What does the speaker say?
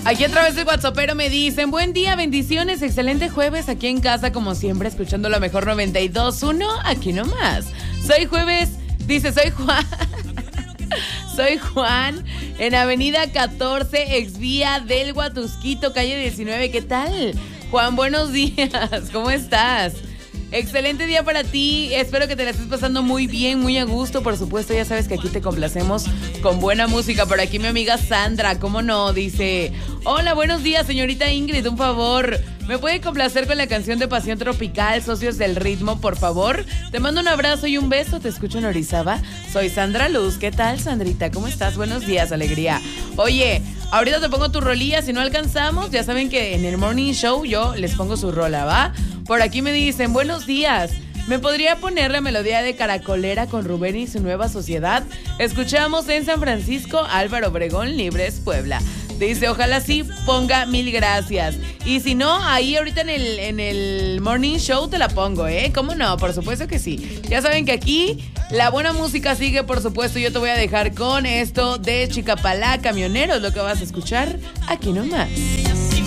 Aquí a través del WhatsAppero me dicen, buen día, bendiciones, excelente jueves aquí en casa, como siempre, escuchando la mejor 92.1, aquí nomás. Soy jueves, dice, soy Juan. Soy Juan, en Avenida 14, exvía del Huatusquito, calle 19. ¿Qué tal? Juan, buenos días, ¿cómo estás? Excelente día para ti, espero que te la estés pasando muy bien, muy a gusto. Por supuesto, ya sabes que aquí te complacemos con buena música. Por aquí mi amiga Sandra, ¿cómo no? Dice, hola, buenos días, señorita Ingrid, un favor, ¿me puede complacer con la canción de Pasión Tropical, Socios del Ritmo, por favor? Te mando un abrazo y un beso, te escucho en Orizaba. Soy Sandra Luz, ¿qué tal, Sandrita? ¿Cómo estás? Buenos días, alegría. Oye, ahorita te pongo tu rolilla, si no alcanzamos, ya saben que en el Morning Show yo les pongo su rola, ¿va? Por aquí me dicen, buenos días, ¿me podría poner la melodía de Caracolera con Rubén y su nueva sociedad? Escuchamos en San Francisco, Álvaro Obregón, Libres, Puebla. Dice, ojalá sí ponga, mil gracias. Y si no, ahí ahorita en el Morning Show te la pongo, ¿eh? ¿Cómo no? Por supuesto que sí. Ya saben que aquí la buena música sigue, por supuesto. Yo te voy a dejar con esto de Chicapalá, Camioneros, lo que vas a escuchar aquí nomás.